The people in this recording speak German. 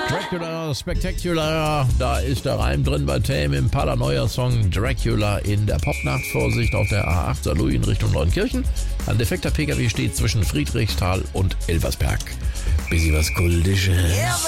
Dracula Spectacular, da ist der Reim drin bei Tame Impala, neuer Song Dracula in der Popnacht. Vorsicht auf der A8 Saarlouis in Richtung Neunkirchen. Ein defekter PKW steht zwischen Friedrichsthal und Elversberg. Bisschen was Kultisches.